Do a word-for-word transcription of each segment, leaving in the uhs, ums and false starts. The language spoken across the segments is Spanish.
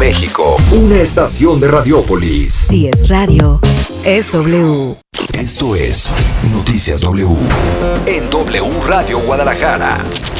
México, una estación de Radiópolis. Si es radio, es W. Esto es Noticias W en W Radio Guadalajara.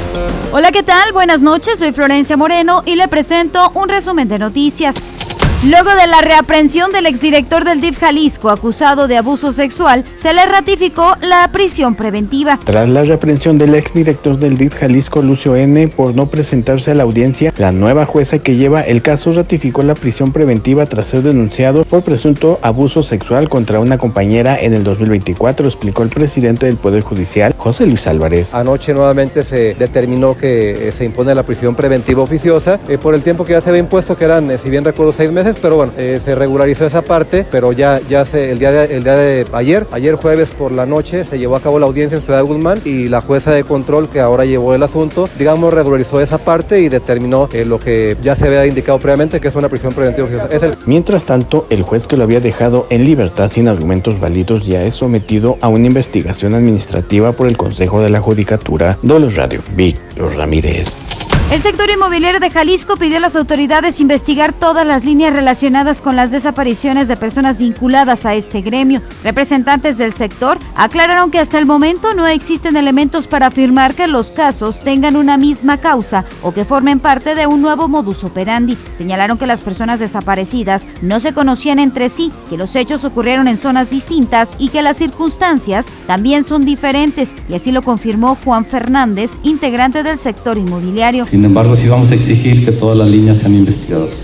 Hola, ¿qué tal? Buenas noches, soy Florencia Moreno y le presento un resumen de noticias. Luego de la reaprehensión del exdirector del D I F Jalisco acusado de abuso sexual, se le ratificó la prisión preventiva. Tras la reaprehensión del exdirector del D I F Jalisco, Lucio N., por no presentarse a la audiencia, la nueva jueza que lleva el caso ratificó la prisión preventiva tras ser denunciado por presunto abuso sexual contra una compañera en el dos mil veinticuatro, explicó el presidente del Poder Judicial, José Luis Álvarez. Anoche nuevamente se determinó que eh, se impone la prisión preventiva oficiosa eh, por el tiempo que ya se había impuesto, que eran, eh, si bien recuerdo, seis meses, pero bueno, eh, se regularizó esa parte, pero ya, ya se, el día de, el día de ayer, ayer jueves por la noche, se llevó a cabo la audiencia en Ciudad de Guzmán y la jueza de control que ahora llevó el asunto, digamos, regularizó esa parte y determinó eh, lo que ya se había indicado previamente, que es una prisión preventiva oficiosa. Es el... Mientras tanto, el juez que lo había dejado en libertad sin argumentos válidos ya es sometido a una investigación administrativa por el Consejo de la Judicatura de los Radio. Víctor Ramírez. El sector inmobiliario de Jalisco pidió a las autoridades investigar todas las líneas relacionadas con las desapariciones de personas vinculadas a este gremio. Representantes del sector aclararon que hasta el momento no existen elementos para afirmar que los casos tengan una misma causa o que formen parte de un nuevo modus operandi. Señalaron que las personas desaparecidas no se conocían entre sí, que los hechos ocurrieron en zonas distintas y que las circunstancias también son diferentes, y así lo confirmó Juan Fernández, integrante del sector inmobiliario. Sin embargo, sí vamos a exigir que todas las líneas sean investigadas.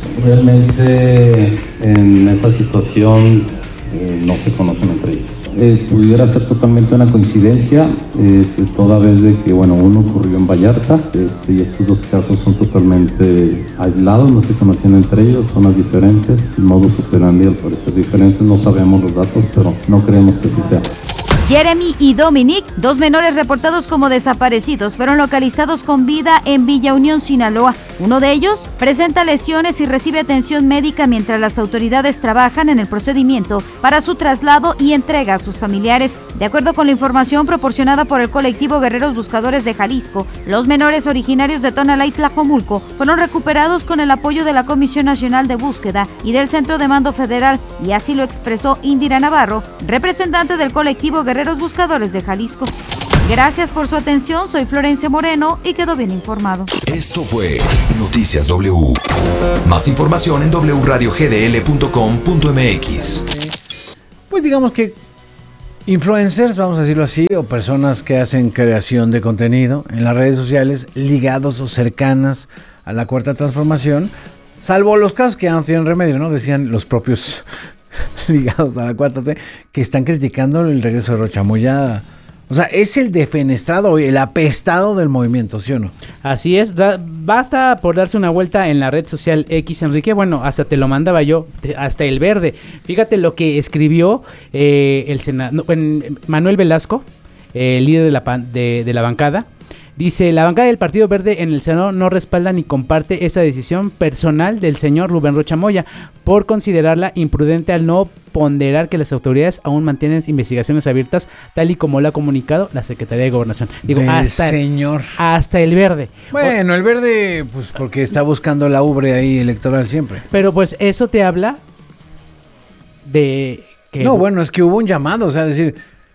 Realmente en esa situación eh, no se conocen entre ellos. Eh, pudiera ser totalmente una coincidencia, eh, toda vez de que, bueno, uno ocurrió en Vallarta, este, y estos dos casos son totalmente aislados, no se conocían entre ellos, zonas diferentes, modus operandi al parecer diferentes, no sabemos los datos, pero no creemos que así sea. Jeremy y Dominic, dos menores reportados como desaparecidos, fueron localizados con vida en Villa Unión, Sinaloa. Uno de ellos presenta lesiones y recibe atención médica mientras las autoridades trabajan en el procedimiento para su traslado y entrega a sus familiares. De acuerdo con la información proporcionada por el colectivo Guerreros Buscadores de Jalisco, los menores originarios de Tonalá y Tlajomulco fueron recuperados con el apoyo de la Comisión Nacional de Búsqueda y del Centro de Mando Federal, y así lo expresó Indira Navarro, representante del colectivo Guerreros Buscadores de Jalisco. Gracias por su atención, soy Florencia Moreno y quedo bien informado. Esto fue Noticias W. Más información en doble u radio g d l punto com punto m x. Pues digamos que influencers, vamos a decirlo así, o personas que hacen creación de contenido en las redes sociales ligados o cercanas a la Cuarta Transformación, salvo los casos que ya no tienen remedio, ¿no? Decían los propios ligados a la cuarta T, que están criticando el regreso de Rocha Moya. O sea, es el defenestrado, el apestado del movimiento, ¿sí o no? Así es, da, basta por darse una vuelta en la red social X, Enrique. Bueno, hasta te lo mandaba yo, te, hasta el verde. Fíjate lo que escribió eh, el Senado, no, Manuel Velasco, eh, líder de la, de, de la bancada. Dice, la bancada del Partido Verde en el Senado no respalda ni comparte esa decisión personal del señor Rubén Rocha Moya por considerarla imprudente al no ponderar que las autoridades aún mantienen investigaciones abiertas, tal y como lo ha comunicado la Secretaría de Gobernación. Digo, del hasta, señor. hasta el Verde. Bueno, el Verde, pues porque está buscando la ubre ahí electoral siempre. Pero pues eso te habla de que... No, bueno, es que hubo un llamado, o sea, decir,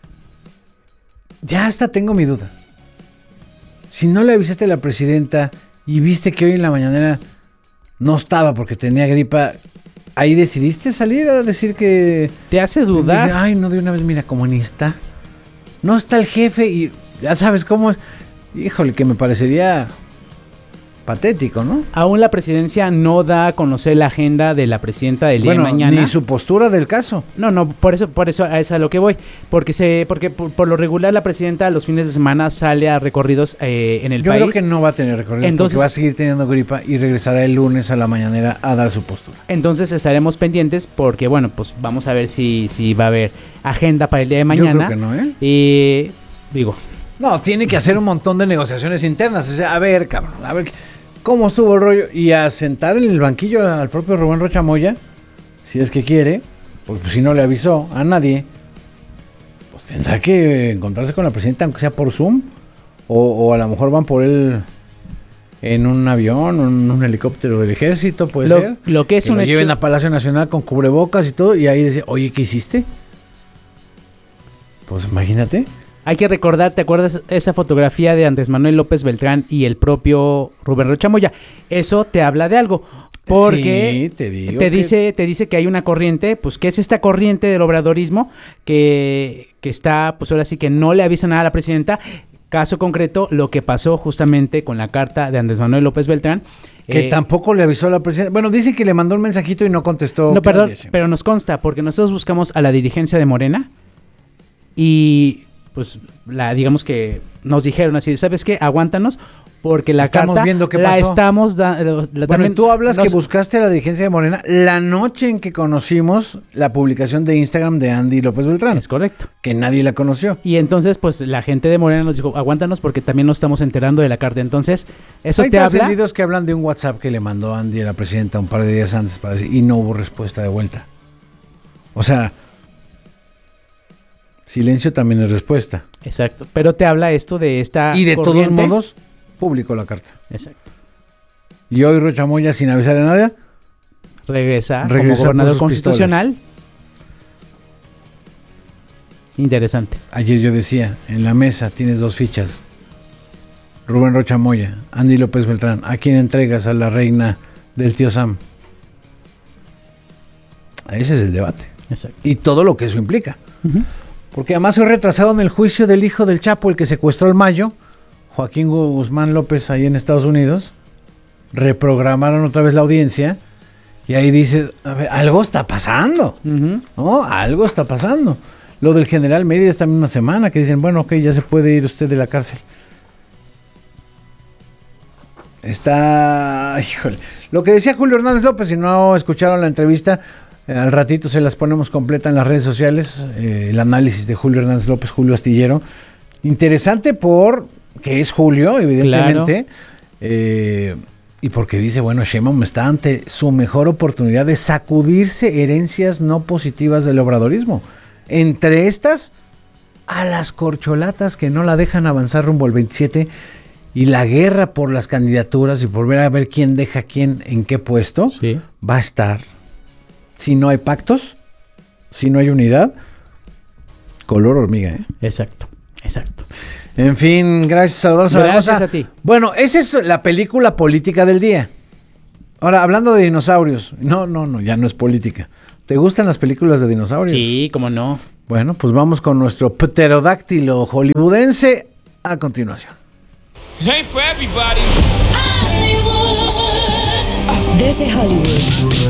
ya hasta tengo mi duda. Si no le avisaste a la presidenta y viste que hoy en la mañanera no estaba porque tenía gripa, ¿ahí decidiste salir a decir que... ¿Te hace dudar? Ay, no, de una vez, mira, comunista. No está el jefe y ya sabes cómo es. Híjole, que me parecería patético, ¿no? Aún la presidencia no da a conocer la agenda de la presidenta del día bueno, de mañana. Ni su postura del caso. No, no, por eso, por eso es a lo que voy. Porque se, porque por, por lo regular la presidenta los fines de semana sale a recorridos eh, en el Yo país. Yo creo que no va a tener recorridos. Entonces, porque va a seguir teniendo gripa y regresará el lunes a la mañanera a dar su postura. Entonces estaremos pendientes porque, bueno, pues vamos a ver si, si va a haber agenda para el día de mañana. Yo creo que no, ¿eh? Y digo... No, tiene que hacer un montón de negociaciones internas. O sea, a ver, cabrón, a ver cómo estuvo el rollo. Y a sentar en el banquillo al propio Rubén Rocha Moya, si es que quiere, porque si no le avisó a nadie, pues tendrá que encontrarse con la presidenta, aunque sea por Zoom, o, o a lo mejor van por él en un avión, en un helicóptero del ejército, puede Lo- ser. lo que es un lo hecho- lleven a Palacio Nacional con cubrebocas y todo, y ahí dice, oye, ¿qué hiciste? Pues imagínate. Hay que recordar, ¿te acuerdas esa fotografía de Andrés Manuel López Beltrán y el propio Rubén Rocha Moya? Eso te habla de algo. Porque Sí, te digo te que- dice, te dice que hay una corriente, pues que es esta corriente del obradorismo que, que está, pues ahora sí que no le avisa nada a la presidenta. Caso concreto, lo que pasó justamente con la carta de Andrés Manuel López Beltrán. Que eh, tampoco le avisó a la presidenta. Bueno, dice que le mandó un mensajito y no contestó. No, perdón, Claudia Sheinbaum. pero nos consta, porque nosotros buscamos a la dirigencia de Morena y pues la digamos que nos dijeron así, ¿sabes qué? Aguántanos porque la Estamos carta viendo qué la pasó. estamos dando. Bueno, tú hablas que buscaste a la dirigencia de Morena la noche en que conocimos la publicación de Instagram de Andy López Beltrán. Es correcto. Que nadie la conoció. Y entonces, pues la gente de Morena nos dijo, aguántanos porque también nos estamos enterando de la carta. Entonces, eso Hay te habla. trascendidos que hablan de un WhatsApp que le mandó Andy a la presidenta un par de días antes para decir, y no hubo respuesta de vuelta. O sea, silencio también es respuesta. Exacto. Pero te habla esto de esta. Y de corriente. todos modos, publicó la carta. Exacto. Y hoy Rocha Moya, sin avisar a nadie, Regresa, Regresa como por gobernador sus constitucional. Interesante. ayer yo decía, en la mesa tienes dos fichas. Rubén Rocha Moya, Andy López Beltrán. ¿A quién entregas a la reina del tío Sam? Ese es el debate. Exacto. Y todo lo que eso implica. Ujú. Porque además se retrasado en el juicio del hijo del Chapo, el que secuestró el Mayo, Joaquín Guzmán López, ahí en Estados Unidos. Reprogramaron otra vez la audiencia. Y ahí dice, a ver, algo está pasando. Ujú. ¿No? Algo está pasando. Lo del general Mérida esta misma semana, que dicen, bueno, ok, ya se puede ir usted de la cárcel. Está, híjole, lo que decía Julio Hernández López, si no escucharon la entrevista, eh, al ratito se las ponemos completa en las redes sociales, eh, el análisis de Julio Hernández López, Julio Astillero. Interesante por que es Julio, evidentemente, eh, y porque dice, bueno, Sheinbaum está ante su mejor oportunidad de sacudirse herencias no positivas del obradorismo. Entre estas, a las corcholatas que no la dejan avanzar rumbo al veintisiete y la guerra por las candidaturas y por ver a ver quién deja a quién en qué puesto, Sí. va a estar. Si no hay pactos, si no hay unidad, color hormiga, ¿eh? Exacto. Exacto. En fin, gracias, Salvador Gracias Zaragoza. a ti. Bueno, esa es la película política del día. Ahora, hablando de dinosaurios. No, no, no, ya no es política. ¿Te gustan las películas de dinosaurios? Sí, cómo no. Bueno, pues vamos con nuestro pterodáctilo hollywoodense a continuación. Desde Hollywood,